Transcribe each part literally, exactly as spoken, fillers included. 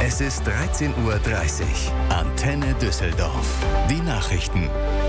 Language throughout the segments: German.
Es ist dreizehn Uhr dreißig. Antenne Düsseldorf. Die Nachrichten.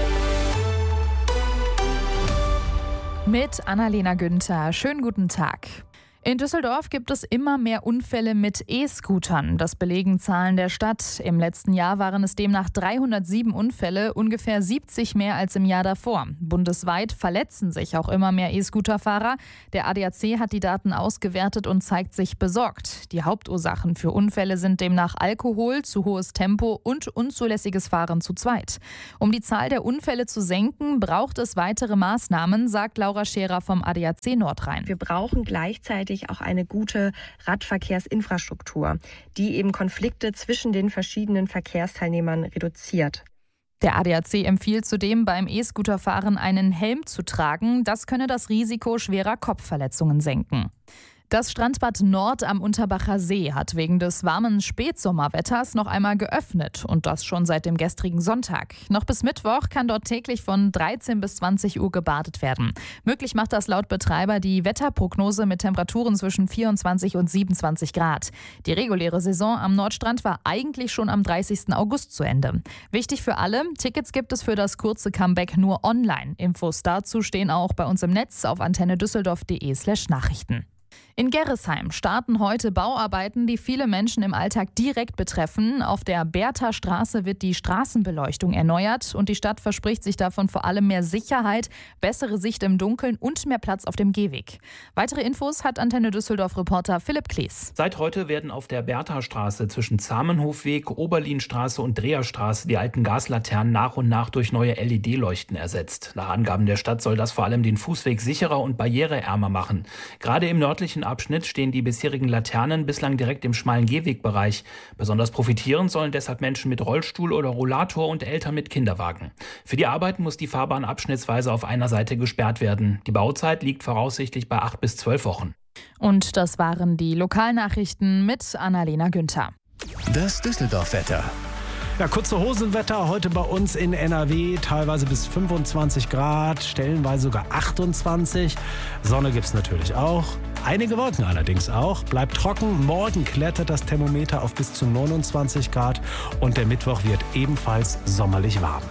Mit Annalena Günther. Schönen guten Tag. In Düsseldorf gibt es immer mehr Unfälle mit E-Scootern. Das belegen Zahlen der Stadt. Im letzten Jahr waren es demnach dreihundertsieben Unfälle, ungefähr siebzig mehr als im Jahr davor. Bundesweit verletzen sich auch immer mehr E-Scooter-Fahrer. Der A D A C hat die Daten ausgewertet und zeigt sich besorgt. Die Hauptursachen für Unfälle sind demnach Alkohol, zu hohes Tempo und unzulässiges Fahren zu zweit. Um die Zahl der Unfälle zu senken, braucht es weitere Maßnahmen, sagt Laura Scherer vom A D A C Nordrhein. Wir brauchen gleichzeitig auch eine gute Radverkehrsinfrastruktur, die eben Konflikte zwischen den verschiedenen Verkehrsteilnehmern reduziert. Der A D A C empfiehlt zudem, beim E-Scooterfahren einen Helm zu tragen. Das könne das Risiko schwerer Kopfverletzungen senken. Das Strandbad Nord am Unterbacher See hat wegen des warmen Spätsommerwetters noch einmal geöffnet und das schon seit dem gestrigen Sonntag. Noch bis Mittwoch kann dort täglich von dreizehn bis zwanzig Uhr gebadet werden. Möglich macht das laut Betreiber die Wetterprognose mit Temperaturen zwischen vierundzwanzig und siebenundzwanzig Grad. Die reguläre Saison am Nordstrand war eigentlich schon am dreißigsten August zu Ende. Wichtig für alle, Tickets gibt es für das kurze Comeback nur online. Infos dazu stehen auch bei uns im Netz auf antennedüsseldorf.de slash Nachrichten. In Gerresheim starten heute Bauarbeiten, die viele Menschen im Alltag direkt betreffen. Auf der Bertha-Straße wird die Straßenbeleuchtung erneuert und die Stadt verspricht sich davon vor allem mehr Sicherheit, bessere Sicht im Dunkeln und mehr Platz auf dem Gehweg. Weitere Infos hat Antenne Düsseldorf-Reporter Philipp Klees. Seit heute werden auf der Bertha-Straße zwischen Zamenhofweg, Oberlinstraße und Dreherstraße die alten Gaslaternen nach und nach durch neue L E D-Leuchten ersetzt. Nach Angaben der Stadt soll das vor allem den Fußweg sicherer und barriereärmer machen. Gerade im nördlichen Abschnitt stehen die bisherigen Laternen bislang direkt im schmalen Gehwegbereich. Besonders profitieren sollen deshalb Menschen mit Rollstuhl oder Rollator und Eltern mit Kinderwagen. Für die Arbeiten muss die Fahrbahn abschnittsweise auf einer Seite gesperrt werden. Die Bauzeit liegt voraussichtlich bei acht bis zwölf Wochen. Und das waren die Lokalnachrichten mit Annalena Günther. Das Düsseldorf-Wetter. Ja, kurze Hosenwetter heute bei uns in N R W, teilweise bis fünfundzwanzig Grad, stellenweise sogar achtundzwanzig. Sonne gibt's natürlich auch. Einige Wolken allerdings auch. Bleibt trocken. Morgen klettert das Thermometer auf bis zu neunundzwanzig Grad und der Mittwoch wird ebenfalls sommerlich warm.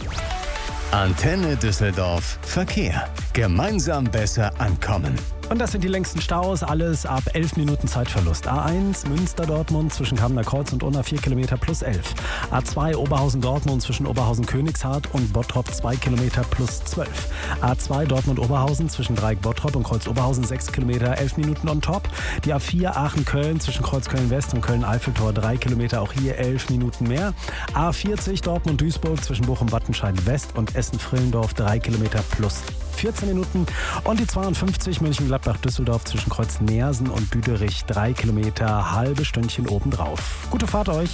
Antenne Düsseldorf Verkehr. Gemeinsam besser ankommen. Und das sind die längsten Staus, alles ab elf Minuten Zeitverlust. A eins Münster-Dortmund zwischen Kammener Kreuz und Unna vier Kilometer plus elf. A zwei Oberhausen-Dortmund zwischen Oberhausen-Königshardt und Bottrop zwei Kilometer plus zwölf. A zwei Dortmund-Oberhausen zwischen Dreieck-Bottrop und Kreuz-Oberhausen sechs Kilometer, elf Minuten on top. Die A vier Aachen-Köln zwischen Kreuz-Köln-West und Köln-Eiffeltor drei Kilometer, auch hier elf Minuten mehr. A vierzig Dortmund-Duisburg zwischen Bochum-Wattenscheid-West und Essen-Frillendorf drei Kilometer plus vierzehn Minuten. Und die zweiundfünfzig Mönchengladbach-Düsseldorf zwischen Kreuz-Neersen und Büderich drei Kilometer, halbe Stündchen obendrauf. Gute Fahrt euch!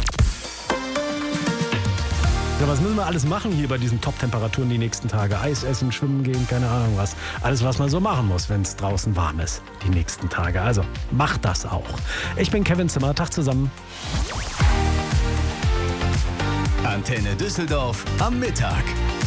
Ja, was müssen wir alles machen hier bei diesen Top-Temperaturen die nächsten Tage? Eis essen, schwimmen gehen, keine Ahnung was. Alles, was man so machen muss, wenn es draußen warm ist, die nächsten Tage. Also macht das auch. Ich bin Kevin Zimmer, Tag zusammen. Antenne Düsseldorf am Mittag.